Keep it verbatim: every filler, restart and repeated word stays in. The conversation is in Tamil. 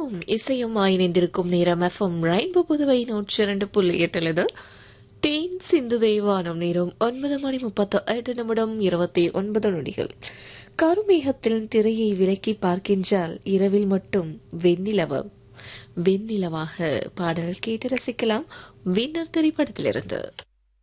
இசையும் இசையும் இணைந்திருக்கும் நேரம் எஃப்எம் ரெயின்போ புதுவை நூற்றி இரண்டு புள்ளி எட்டு தேன் சிந்து தெய்வானம் நேரம் ஒன்பது மணி முப்பத்து எட்டு நிமிடம் இருபத்தி ஒன்பது நொடிகள். கருமேகத்தில் திரையை விலக்கி பார்க்கின்றால் இரவில் மட்டும் வெண்ணிலவ வெண்ணிலவாக பாடல் கேட்டு ரசிக்கலாம். வின்னர் திரைப்படத்திலிருந்து.